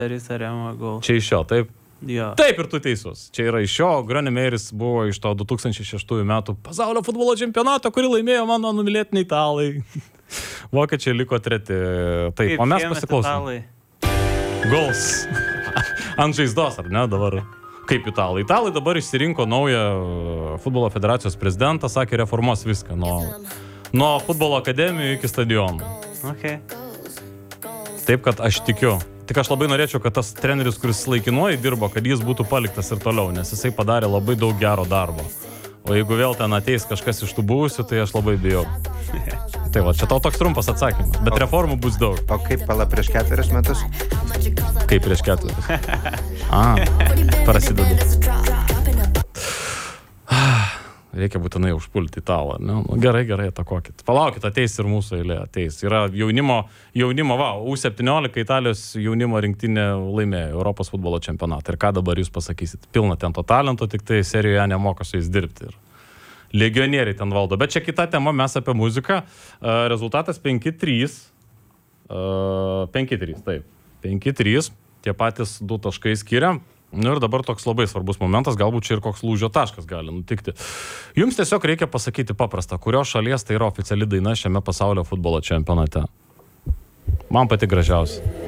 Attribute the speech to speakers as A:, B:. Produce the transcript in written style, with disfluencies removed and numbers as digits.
A: Sarema gol.
B: Čia iš jo, taip?
A: Jo.
B: Taip ir tu teisus. Čia yra iš jo. Granemėris buvo iš to 2006 metų pasaulio futbolo čempionato, kurį laimėjo mano numylėtiniai italai. Vokiečiai liko treti. Taip, o mes pasiklausom. Gols. Ant žaizdos, ar ne, dabar? Kaip italai? Italai dabar išsirinko naują futbolo federacijos prezidentą, sakė, reformuos viską. Nuo futbolo akademijų iki stadionų.
A: Okay.
B: Taip, kad aš tikiu. Tik aš labai norėčiau, kad tas treneris, kuris laikinuoji dirbo, kad jis būtų paliktas ir toliau, nes jisai padarė labai daug gero darbo. O jeigu vėl ten ateis kažkas iš tų buvusių, tai aš labai bijau. Tai va, čia tau toks trumpas atsakymas, bet reformų bus daug.
C: O kaip pala prieš 4 metus?
B: Kaip prieš 4? Prasideda. Reikia būtinai užpulti italą. Gerai, atakokit. Palaukit, ateis ir mūsų eilė. Ateis. Yra jaunimo, U17 Italijos jaunimo rinktinė laimėjo Europos futbolo čempionatą. Ir ką dabar jūs pasakysit? Pilna ten to talento, tik tai serijoje nemoka su jais dirbti. Ir legionieriai ten valdo. Bet čia kita tema, mes apie muziką. Rezultatas 5-3. 5-3, taip. 5-3. Tie patys 2 taškai skiria. Ir dabar toks labai svarbus momentas, galbūt čia ir koks lūžio taškas gali nutikti. Jums tiesiog reikia pasakyti paprastą, kurios šalies tai yra oficiali daina šiame pasaulio futbolo čempionate. Man pati gražiausia.